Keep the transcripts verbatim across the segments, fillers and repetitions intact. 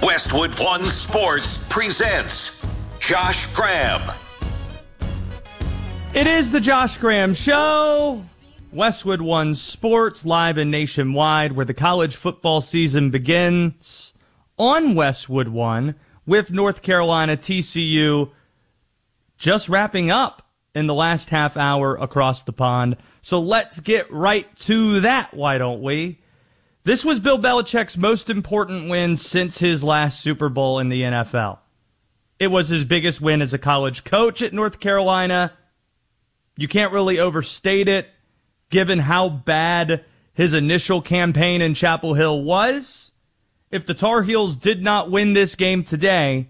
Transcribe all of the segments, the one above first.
Westwood One Sports presents Josh Graham. It is the Josh Graham Show. Westwood One Sports, live and nationwide, where the college football season begins on Westwood One with North Carolina T C U just wrapping up in the last half hour across the pond. So let's get right to that, why don't we? This was Bill Belichick's most important win since his last Super Bowl in the N F L. It was his biggest win as a college coach at North Carolina. You can't really overstate it, given how bad his initial campaign in Chapel Hill was. If the Tar Heels did not win this game today,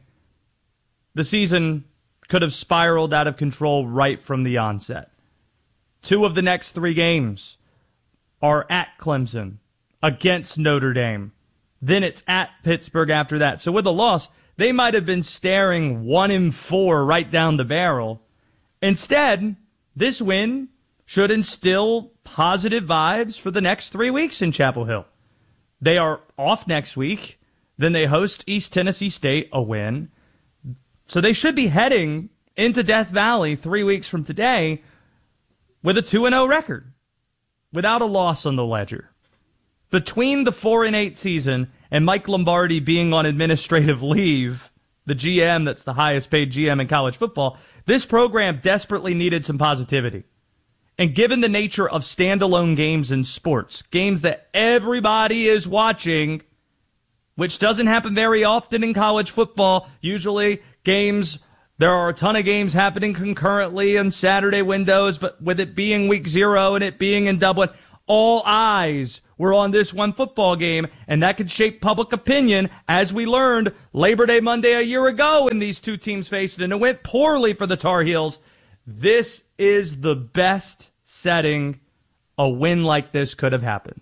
the season could have spiraled out of control right from the onset. Two of the next three games are at Clemson, against Notre Dame. Then it's at Pittsburgh after that. So with a loss, they might have been staring one and four right down the barrel. Instead, this win should instill positive vibes for the next three weeks in Chapel Hill. They are off next week. Then they host East Tennessee State, a win. So they should be heading into Death Valley three weeks from today with a two and oh record, without a loss on the ledger. Between the four and eight season and Mike Lombardi being on administrative leave, the G M that's the highest paid G M in college football, this program desperately needed some positivity. And given the nature of standalone games in sports, games that everybody is watching, which doesn't happen very often in college football, usually games, there are a ton of games happening concurrently on Saturday windows, but with it being week zero and it being in Dublin, all eyes were on this one football game, and that could shape public opinion, as we learned Labor Day Monday a year ago when these two teams faced it, and it went poorly for the Tar Heels. This is the best setting a win like this could have happened.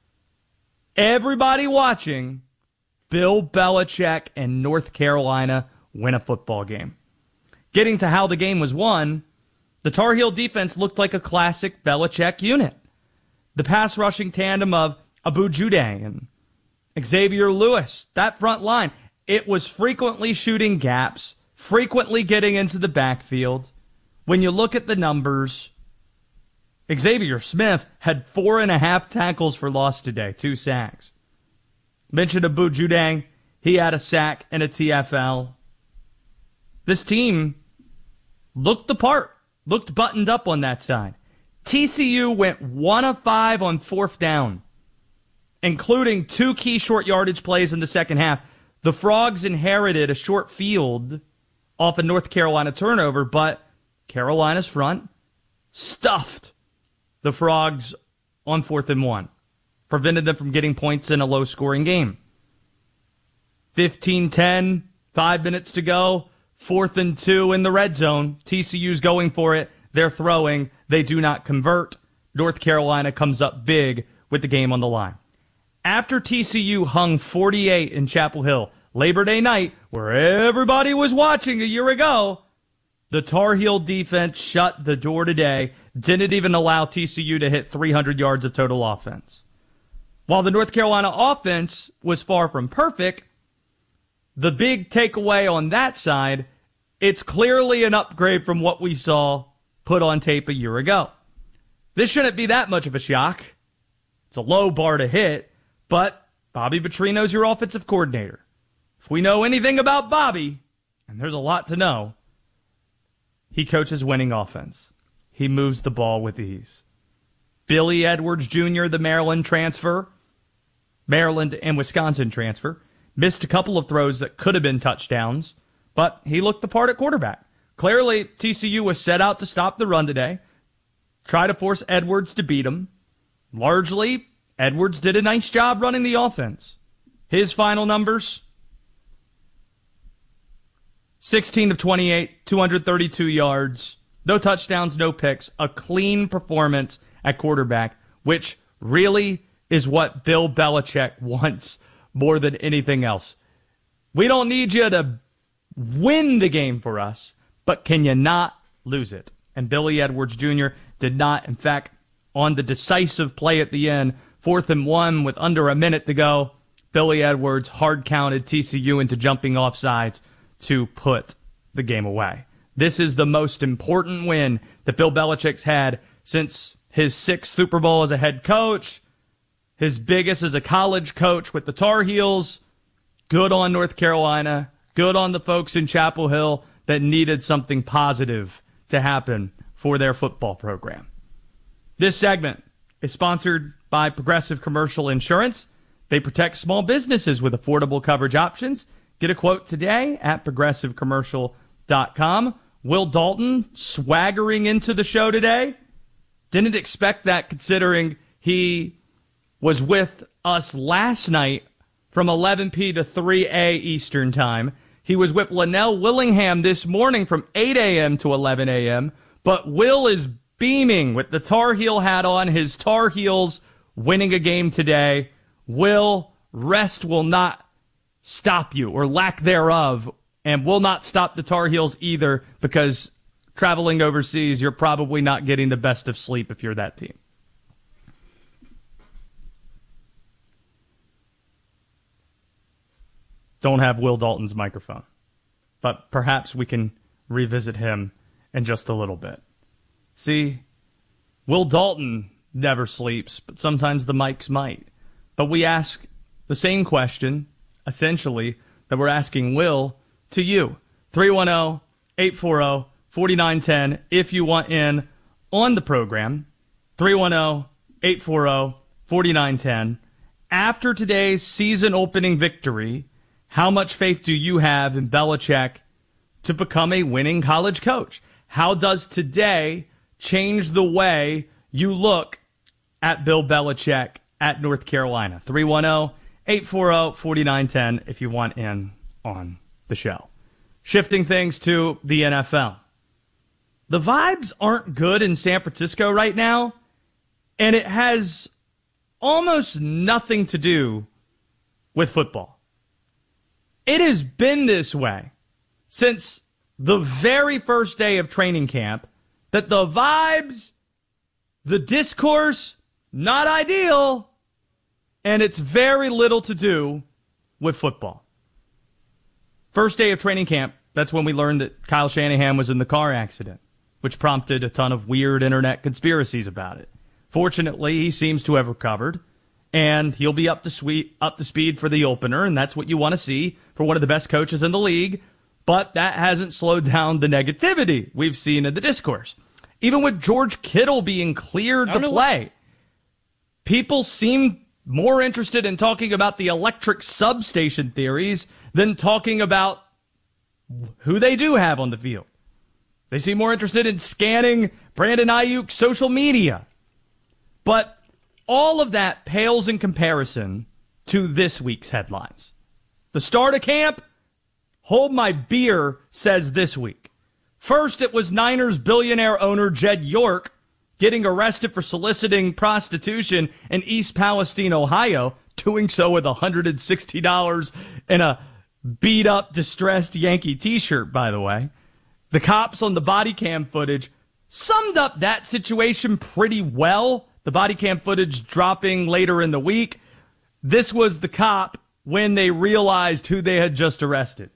Everybody watching Bill Belichick and North Carolina win a football game. Getting to how the game was won, the Tar Heel defense looked like a classic Belichick unit. The pass rushing tandem of Abu Judang and Xavier Lewis, that front line, it was frequently shooting gaps, frequently getting into the backfield. When you look at the numbers, Xavier Smith had four and a half tackles for loss today, two sacks. Mentioned Abu Judang, he had a sack and a T F L. This team looked the part, looked buttoned up on that side. T C U went one of five on fourth down, including two key short yardage plays in the second half. The Frogs inherited a short field off a North Carolina turnover, but Carolina's front stuffed the Frogs on fourth and one, prevented them from getting points in a low-scoring game. fifteen ten, five minutes to go, fourth and two in the red zone. T C U's going for it. They're throwing. They do not convert. North Carolina comes up big with the game on the line. After T C U hung forty-eight in Chapel Hill, Labor Day night, where everybody was watching a year ago, the Tar Heel defense shut the door today, didn't even allow T C U to hit three hundred yards of total offense. While the North Carolina offense was far from perfect, the big takeaway on that side, it's clearly an upgrade from what we saw put on tape a year ago. This shouldn't be that much of a shock. It's a low bar to hit, but Bobby Petrino's your offensive coordinator. If we know anything about Bobby, and there's a lot to know, he coaches winning offense. He moves the ball with ease. Billy Edwards Junior, the Maryland transfer, Maryland and Wisconsin transfer, missed a couple of throws that could have been touchdowns, but he looked the part at quarterback. Clearly, T C U was set out to stop the run today, try to force Edwards to beat him. Largely, Edwards did a nice job running the offense. His final numbers, sixteen of twenty-eight, two hundred thirty-two yards, no touchdowns, no picks, a clean performance at quarterback, which really is what Bill Belichick wants more than anything else. We don't need you to win the game for us, but can you not lose it? And Billy Edwards Junior did not. In fact, on the decisive play at the end, fourth and one with under a minute to go, Billy Edwards hard-counted T C U into jumping offsides to put the game away. This is the most important win that Bill Belichick's had since his sixth Super Bowl as a head coach, his biggest as a college coach with the Tar Heels. Good on North Carolina. Good on the folks in Chapel Hill that needed something positive to happen for their football program. This segment is sponsored by Progressive Commercial Insurance. They protect small businesses with affordable coverage options. Get a quote today at progressive commercial dot com. Will Dalton swaggering into the show today. Didn't expect that considering he was with us last night from eleven p.m. to three a.m. Eastern Time. He was with Linnell Willingham this morning from eight a.m. to eleven a.m., but Will is beaming with the Tar Heel hat on, his Tar Heels winning a game today. Will, rest will not stop you, or lack thereof, and will not stop the Tar Heels either, because traveling overseas, you're probably not getting the best of sleep if you're that team. Don't have Will Dalton's microphone, but perhaps we can revisit him in just a little bit. See, Will Dalton never sleeps, but sometimes the mics might. But we ask the same question, essentially, that we're asking Will to you. three one zero, eight four zero, four nine one zero if you want in on the program. three one zero, eight four zero, four nine one zero. After today's season opening victory, how much faith do you have in Belichick to become a winning college coach? How does today change the way you look at Bill Belichick at North Carolina? three one zero, eight four zero, four nine one zero if you want in on the show. Shifting things to the N F L. The vibes aren't good in San Francisco right now, and it has almost nothing to do with football. It has been this way since the very first day of training camp, that the vibes, the discourse, not ideal, and it's very little to do with football. First day of training camp, that's when we learned that Kyle Shanahan was in the car accident, which prompted a ton of weird internet conspiracies about it. Fortunately, he seems to have recovered, and he'll be up to sweet, up to speed for the opener, and that's what you want to see for one of the best coaches in the league. But that hasn't slowed down the negativity we've seen in the discourse. Even with George Kittle being cleared to play, people seem more interested in talking about the electric substation theories than talking about who they do have on the field. They seem more interested in scanning Brandon Ayuk's social media. But all of that pales in comparison to this week's headlines. The start of camp, Hold My Beer says this week. First, it was Niners billionaire owner Jed York getting arrested for soliciting prostitution in East Palestine, Ohio, doing so with one hundred sixty dollars and a beat-up, distressed Yankee t-shirt, by the way. The cops on the body cam footage summed up that situation pretty well. The body cam footage dropping later in the week. This was the cop when they realized who they had just arrested.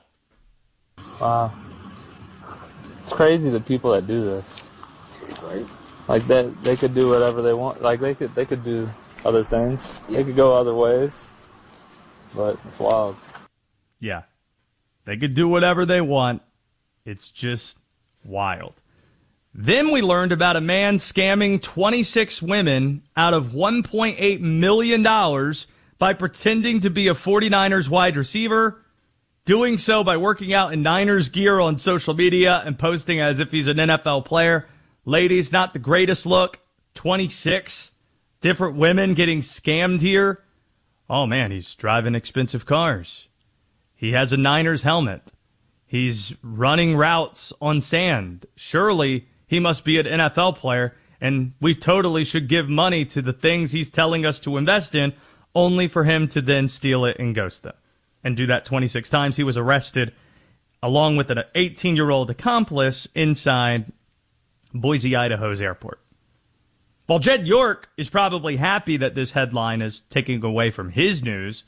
Wow. It's crazy the people that do this. Right. Like that, they could do whatever they want. Like they could, they could do other things. Yeah. They could go other ways. But it's wild. Yeah. They could do whatever they want. It's just wild. Then we learned about a man scamming twenty-six women out of one point eight million dollars by pretending to be a 49ers wide receiver, doing so by working out in Niners gear on social media and posting as if he's an N F L player. Ladies, not the greatest look. twenty-six different women getting scammed here. Oh, man, he's driving expensive cars. He has a Niners helmet. He's running routes on sand. Surely he must be an N F L player, and we totally should give money to the things he's telling us to invest in, only for him to then steal it and ghost them. And do that twenty-six times. He was arrested along with an eighteen-year-old accomplice inside Boise, Idaho's airport. While Jed York is probably happy that this headline is taking away from his news,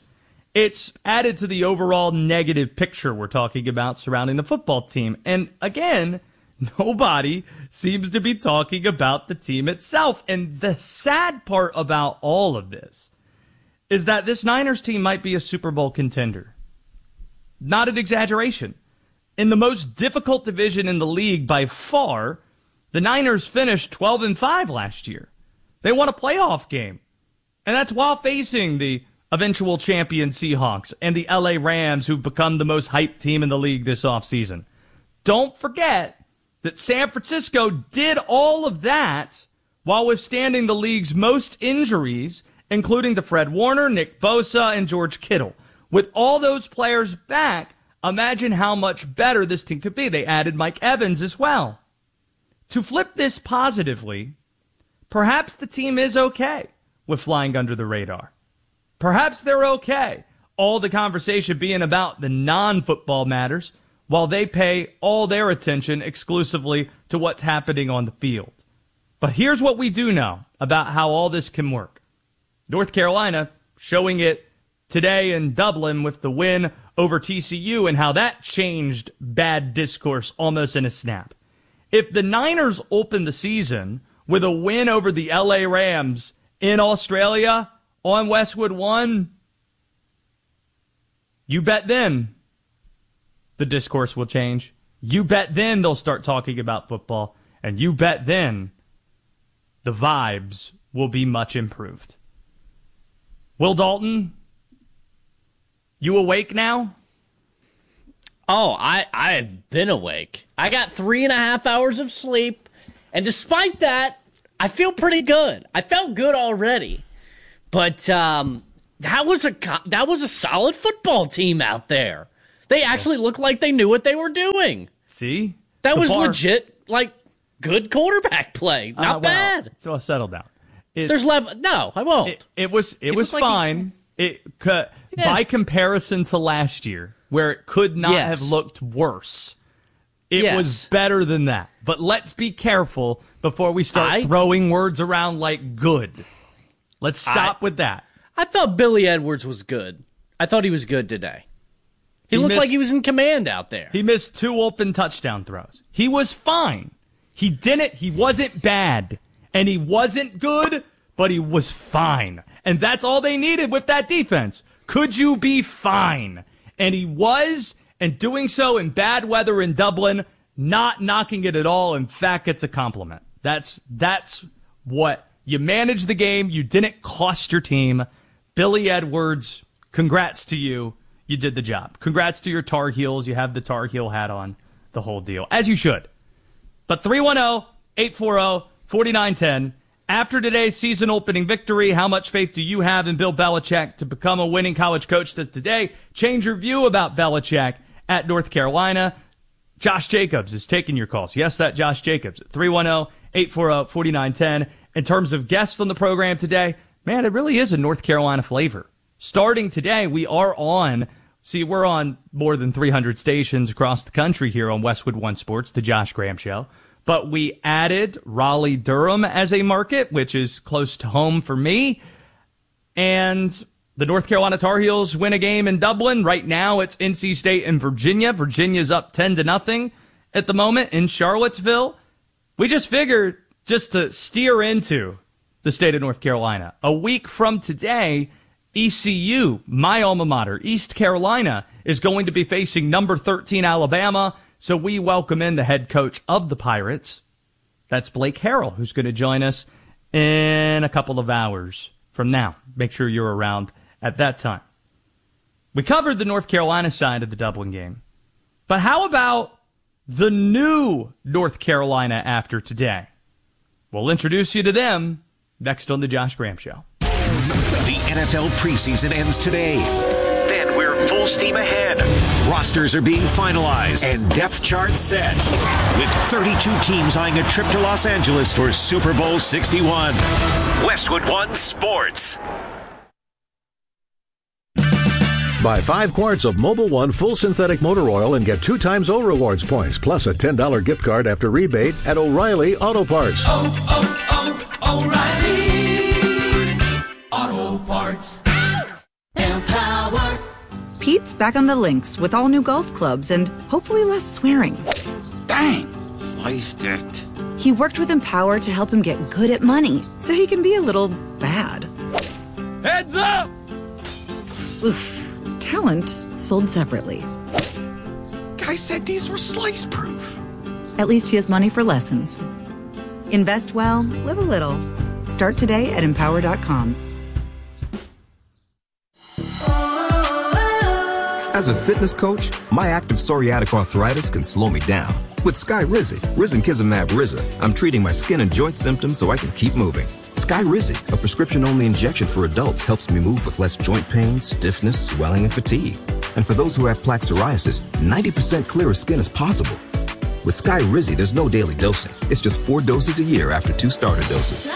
It's added to the overall negative picture we're talking about surrounding the football team. And again, nobody seems to be talking about the team itself. And the sad part about all of this is that this Niners team might be a Super Bowl contender. Not an exaggeration. In the most difficult division in the league by far, the Niners finished twelve and five last year. They won a playoff game. And that's while facing the eventual champion Seahawks and the L A Rams, who've become the most hyped team in the league this offseason. Don't forget that San Francisco did all of that while withstanding the league's most injuries, including to Fred Warner, Nick Bosa, and George Kittle. With all those players back, imagine how much better this team could be. They added Mike Evans as well. To flip this positively, perhaps the team is okay with flying under the radar. Perhaps they're okay, all the conversation being about the non-football matters, while they pay all their attention exclusively to what's happening on the field. But here's what we do know about how all this can work. North Carolina showing it today in Dublin with the win over T C U and how that changed bad discourse almost in a snap. If the Niners open the season with a win over the L A Rams in Australia on Westwood One, you bet then the discourse will change. You bet then they'll start talking about football. And you bet then the vibes will be much improved. Will Dalton, you awake now? Oh, I, I've been awake. I got three and a half hours of sleep. And despite that, I feel pretty good. I felt good already. But um, that was a that was a solid football team out there. They actually looked like they knew what they were doing. See? That the was bar. legit, like, good quarterback play. Not uh, well, bad. So I'll settle down. It, There's level. No, I won't. It, it was it, It was looked like fine. It uh, Yeah. by comparison to last year, where it could not Yes. have looked worse. It Yes. was better than that. But let's be careful before we start I- throwing words around like good. Let's stop I- with that. I thought Billy Edwards was good. I thought he was good today. He, He looked missed- like he was in command out there. He missed two open touchdown throws. He was fine. He didn't, he wasn't bad. And he wasn't good, but he was fine. And that's all they needed with that defense. Could you be fine? And he was, and doing so in bad weather in Dublin, not knocking it at all. In fact, it's a compliment. That's, that's what you managed the game. You didn't cost your team. Billy Edwards, congrats to you. You did the job. Congrats to your Tar Heels. You have the Tar Heel hat on, the whole deal, as you should. But three one zero, eight four zero, four nine one zero. After today's season opening victory, how much faith do you have in Bill Belichick to become a winning college coach? Does today change your view about Belichick at North Carolina? Josh Jacobs is taking your calls. Yes, that Josh Jacobs at three one zero, eight four zero, four nine one zero. In terms of guests on the program today, man, it really is a North Carolina flavor. Starting today, we are on, see, we're on more than three hundred stations across the country here on Westwood One Sports, the Josh Graham Show. But we added Raleigh-Durham as a market, which is close to home for me. And the North Carolina Tar Heels win a game in Dublin. Right now, it's N C State and Virginia. Virginia's up ten to nothing at the moment in Charlottesville. We just figured just to steer into the state of North Carolina. A week from today, E C U, my alma mater, East Carolina, is going to be facing number thirteen Alabama. So we welcome in the head coach of the Pirates. That's Blake Harrell, who's going to join us in a couple of hours from now. Make sure you're around at that time. We covered the North Carolina side of the Dublin game. But how about the new North Carolina after today? We'll introduce you to them next on the Josh Graham Show. The N F L preseason ends today. Then we're full steam ahead. Rosters are being finalized and depth charts set. With thirty-two teams eyeing a trip to Los Angeles for Super Bowl sixty-one. Westwood One Sports. Buy five quarts of Mobil One full synthetic motor oil and get two times O Rewards points, plus a ten dollars gift card after rebate at O'Reilly Auto Parts. Oh, oh, oh, O'Reilly Auto Parts. Empower Pete's back on the links with all new golf clubs and hopefully less swearing. Bang! Sliced it. He worked with Empower to help him get good at money, so he can be a little bad. Heads up! Oof. Talent sold separately. Guy said these were slice-proof. At least he has money for lessons. Invest well, live a little. Start today at empower dot com. As a fitness coach, my active psoriatic arthritis can slow me down. With Skyrizi, risankizumab Riza, I'm treating my skin and joint symptoms so I can keep moving. Skyrizi, a prescription-only injection for adults, helps me move with less joint pain, stiffness, swelling, and fatigue. And for those who have plaque psoriasis, ninety percent clearer skin is possible. With Skyrizi, there's no daily dosing. It's just four doses a year after two starter doses.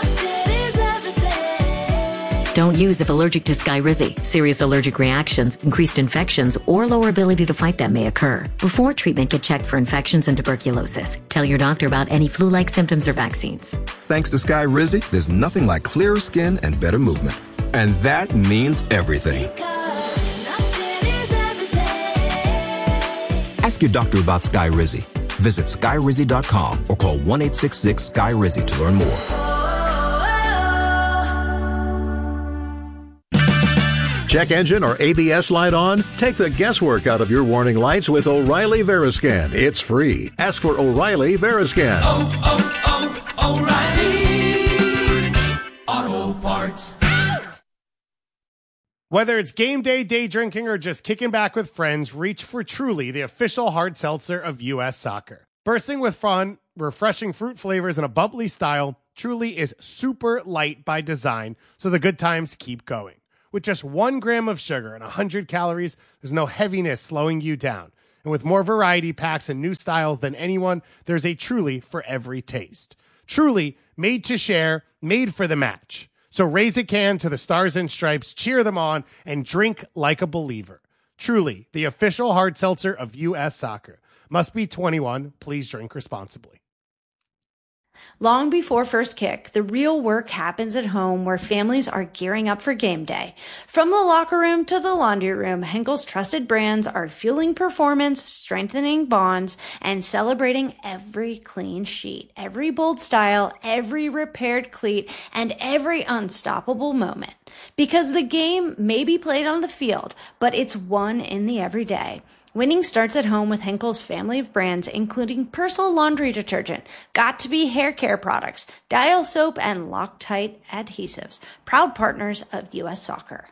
Don't use if allergic to Skyrizi. Serious allergic reactions, increased infections, or lower ability to fight them may occur. Before treatment, get checked for infections and tuberculosis. Tell your doctor about any flu-like symptoms or vaccines. Thanks to Skyrizi, there's nothing like clearer skin and better movement. And that means everything. Ask your doctor about Skyrizi. Visit Skyrizi dot com or call one eight six six Sky Rizi to learn more. Check engine or A B S light on? Take the guesswork out of your warning lights with O'Reilly Veriscan. It's free. Ask for O'Reilly Veriscan. Oh, oh, oh, O'Reilly Auto Parts. Whether it's game day, day drinking, or just kicking back with friends, reach for Truly, the official hard seltzer of U S Soccer. Bursting with fun, refreshing fruit flavors, and a bubbly style, Truly is super light by design, so the good times keep going. With just one gram of sugar and one hundred calories, there's no heaviness slowing you down. And with more variety packs and new styles than anyone, there's a Truly for every taste. Truly, made to share, made for the match. So raise a can to the Stars and Stripes, cheer them on, and drink like a believer. Truly, the official hard seltzer of U S Soccer. Must be twenty-one. Please drink responsibly. Long before first kick, the real work happens at home where families are gearing up for game day. From the locker room to the laundry room, Henkel's trusted brands are fueling performance, strengthening bonds, and celebrating every clean sheet, every bold style, every repaired cleat, and every unstoppable moment. Because the game may be played on the field, but it's won in the everyday. Winning starts at home with Henkel's family of brands, including Persil laundry detergent, Got2b hair care products, Dial soap, and Loctite adhesives. Proud partners of U S Soccer.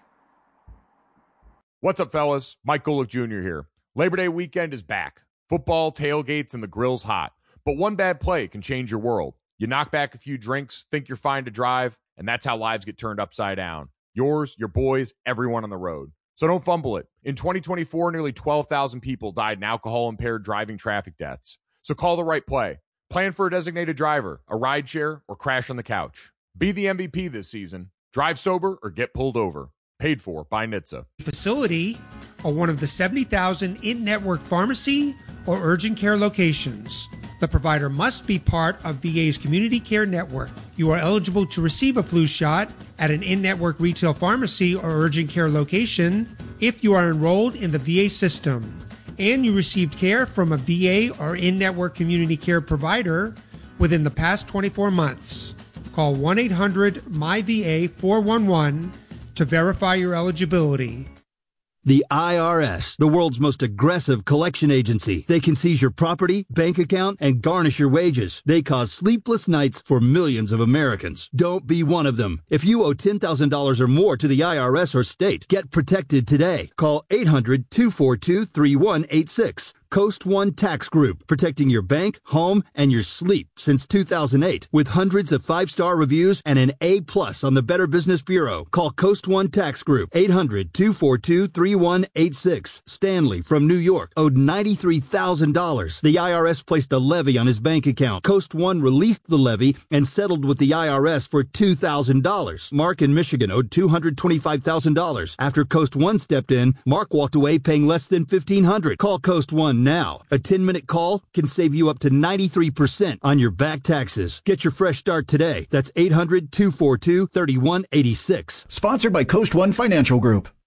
What's up, fellas? Mike Golick Junior here. Labor Day weekend is back. Football, tailgates, and the grill's hot. But one bad play can change your world. You knock back a few drinks, think you're fine to drive, and that's how lives get turned upside down. Yours, your boys, everyone on the road. So don't fumble it. In twenty twenty-four, nearly twelve thousand people died in alcohol-impaired driving traffic deaths. So call the right play. Plan for a designated driver, a rideshare, or crash on the couch. Be the M V P this season. Drive sober or get pulled over. Paid for by N H T S A. Facility or one of the seventy thousand in-network pharmacy or urgent care locations. The provider must be part of V A's community care network. You are eligible to receive a flu shot at an in-network retail pharmacy or urgent care location if you are enrolled in the V A system and you received care from a V A or in-network community care provider within the past twenty-four months. Call one eight hundred M Y V A four one one to verify your eligibility. The I R S, the world's most aggressive collection agency. They can seize your property, bank account, and garnish your wages. They cause sleepless nights for millions of Americans. Don't be one of them. If you owe ten thousand dollars or more to the I R S or state, get protected today. Call eight hundred two four two three one eight six. Coast One Tax Group, protecting your bank, home, and your sleep since two thousand eight. With hundreds of five-star reviews and an A plus on the Better Business Bureau. Call Coast One Tax Group, eight hundred two four two three one eight six. Stanley from New York owed ninety-three thousand dollars. The I R S placed a levy on his bank account. Coast One released the levy and settled with the I R S for two thousand dollars. Mark in Michigan owed two hundred twenty-five thousand dollars. After Coast One stepped in, Mark walked away paying less than fifteen hundred dollars. Call Coast One now. A ten-minute call can save you up to ninety-three percent on your back taxes. Get your fresh start today. That's eight hundred two four two three one eight six. Sponsored by Coast One Financial Group.